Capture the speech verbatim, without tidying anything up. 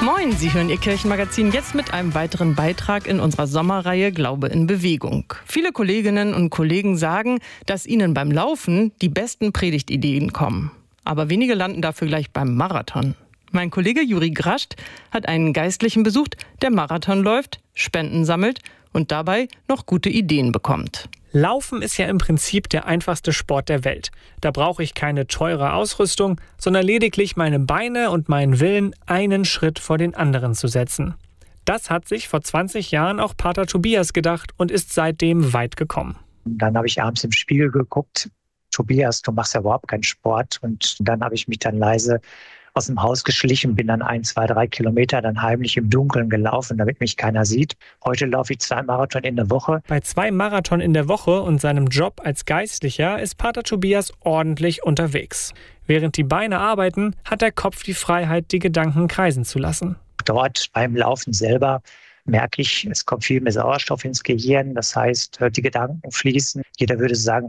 Moin, Sie hören Ihr Kirchenmagazin jetzt mit einem weiteren Beitrag in unserer Sommerreihe Glaube in Bewegung. Viele Kolleginnen und Kollegen sagen, dass ihnen beim Laufen die besten Predigtideen kommen. Aber wenige landen dafür gleich beim Marathon. Mein Kollege Juri Grascht hat einen Geistlichen besucht, der Marathon läuft, Spenden sammelt und dabei noch gute Ideen bekommt. Laufen ist ja im Prinzip der einfachste Sport der Welt. Da brauche ich keine teure Ausrüstung, sondern lediglich meine Beine und meinen Willen, einen Schritt vor den anderen zu setzen. Das hat sich vor zwanzig Jahren auch Pater Tobias gedacht und ist seitdem weit gekommen. Dann habe ich abends im Spiegel geguckt, Tobias, du machst ja überhaupt keinen Sport. Und dann habe ich mich dann leise aus dem Haus geschlichen, bin dann ein, zwei, drei Kilometer dann heimlich im Dunkeln gelaufen, damit mich keiner sieht. Heute laufe ich zwei Marathon in der Woche. Bei zwei Marathon in der Woche und seinem Job als Geistlicher ist Pater Tobias ordentlich unterwegs. Während die Beine arbeiten, hat der Kopf die Freiheit, die Gedanken kreisen zu lassen. Dort beim Laufen selber merke ich, es kommt viel mehr Sauerstoff ins Gehirn. Das heißt, die Gedanken fließen. Jeder würde sagen,